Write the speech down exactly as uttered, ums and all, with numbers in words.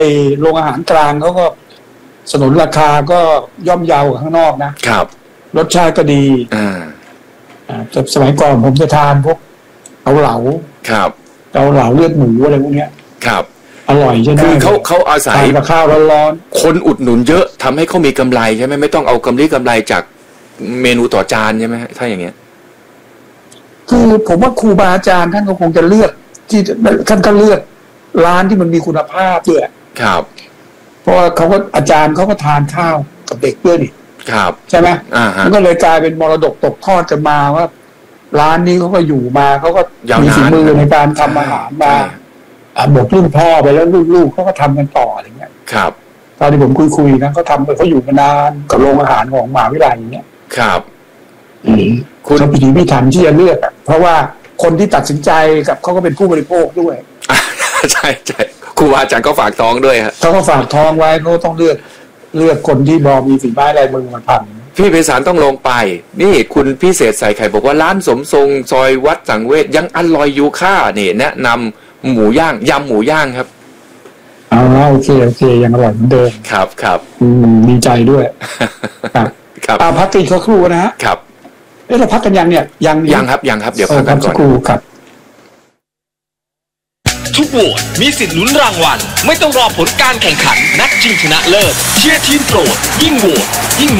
โรงอาหารกลางเขาก็สนนราคาก็ย่อมเยาวข้างนอกนะครับรสชาติก็ดีอ่าอ่าสมัยก่อนผมจะทานพวกเกาเหลาครับเกาเหลาเลือดหมูอะไรพวกเนี้ยครับอร่อยใช่ไหมคือเขาเขาอาศัยกับข้าวร้อนๆคนอุดหนุนเยอะทำให้เขามีกำไรใช่ไหมไม่ต้องเอากำไรกำไรจากเมนูต่อจานใช่ไหมถ้าอย่างเงี้ยคือผมว่าครูบาอาจารย์ท่านก็คงจะเลือกที่ท่านก็เลือกร้านที่มันมีคุณภาพด้วยครับเพราะว่าเขาก็อาจารย์เขาก็ทานข้าวกับเด็กด้วยนี่ครับใช่ไหมอ่าฮะมันก็เลยกลายเป็นมรดกตกทอดกันมาว่าร้านนี้เขาก็อยู่มาเขาก็มีฝีมือในการทำอาหารมาบทรุ่นพ่อไปแล้วรุ่นลูกเขาก็ทำกันต่ออะไรเงี้ยครับตอนที่ผมคุยคุยนะเขาทำเขาอยู่มานานกับโรงอาหารของมหาวิทยาลัยอย่างเงี้ยครับอืมคุณพิถีพิถันที่จะเลือกอ่ะเพราะว่าคนที่ตัดสินใจกับเขาก็เป็นผู้บริโภคด้วยใช่ใช่ครูอาจารย์ก็ฝากท้องด้วยฮะเขาก็ฝากท้องไว้เขาต้องเลือกเลือกคนที่บอมีฝีไม้ลายมือมาทำพี่ไพศาลต้องลงไปนี่คุณพิเศษใส่ไข่บอกว่าร้านสมทรงซอยวัดสังเวชยังอร่อยอยู่ค่านี่แนะนำหมูย่างยำหมูย่างครับอ๋อโอเคโอเคยังอร่อยเหมือนเดิมครับครับอืมดีใจด้วยครับครับอ่าพักกันสักครู่นะฮะครับเอ๊ะเราพักกันยังเนี่ยยังยังครับยังครับเดี๋ยวพักกันก่อนสักครู่ครับทุกโหวตมีสิทธิ์ลุ้นรางวัลไม่ต้องรอผลการแข่งขันนัดชิงชนะเลิศเชียร์ทีมโปรดยิ่งโหวตยิ่ง